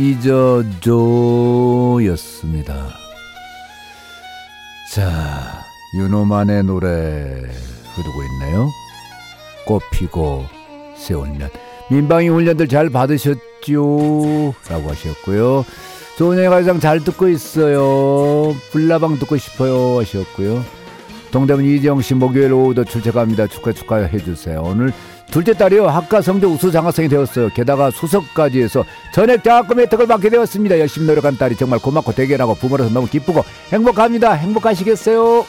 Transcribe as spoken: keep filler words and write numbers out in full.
잊어줘였습니다. 자, 윤호만의 노래 흐르고 있네요. 꽃피고 새우년. 민방위 훈련들 잘 받으셨죠? 라고 하셨고요. 좋은 가장 잘 듣고 있어요. 불나방 듣고 싶어요 하셨고요. 동대문 이정씨 목요일 오후도 출첵합니다. 축하 축하해 주세요. 오늘 둘째 딸이요 학과 성적 우수 장학생이 되었어요. 게다가 수석까지 해서 전액 장학금 혜택을 받게 되었습니다. 열심히 노력한 딸이 정말 고맙고 대견하고 부모로서 너무 기쁘고 행복합니다. 행복하시겠어요?